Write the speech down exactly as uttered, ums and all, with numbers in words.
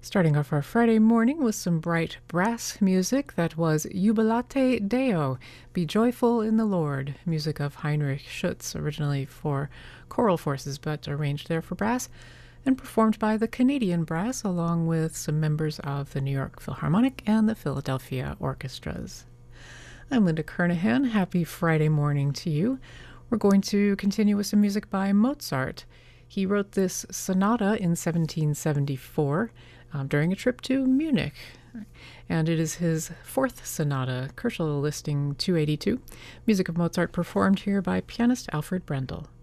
Starting off our Friday morning with some bright brass music, that was Jubilate Deo, Be Joyful in the Lord, music of Heinrich Schütz, originally for choral forces but arranged there for brass, and performed by the Canadian Brass along with some members of the New York Philharmonic and the Philadelphia Orchestras. I'm Linda Kernahan. Happy Friday morning to you. We're going to continue with some music by Mozart. He wrote this sonata in seventeen seventy-four um, during a trip to Munich, and it is his fourth sonata, Koelschel listing two eighty-two. Music of Mozart performed here by pianist Alfred Brendel.